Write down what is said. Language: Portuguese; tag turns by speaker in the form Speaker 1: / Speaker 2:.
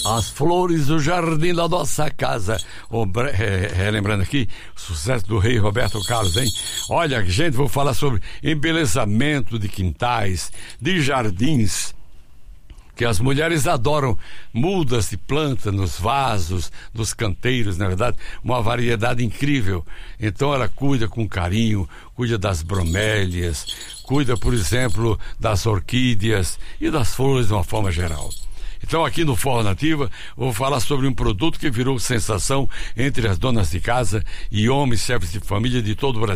Speaker 1: As flores do jardim da nossa casa. Lembrando aqui, o sucesso do rei Roberto Carlos, hein? Olha, gente, vou falar sobre embelezamento de quintais, de jardins, que as mulheres adoram. Mudas de planta nos vasos, nos canteiros, na verdade, uma variedade incrível. Então ela cuida com carinho, cuida das bromélias, cuida, por exemplo, das orquídeas e das flores de uma forma geral. Então aqui no Forró Nativa vou falar sobre um produto que virou sensação entre as donas de casa e homens, chefes de família de todo o Brasil.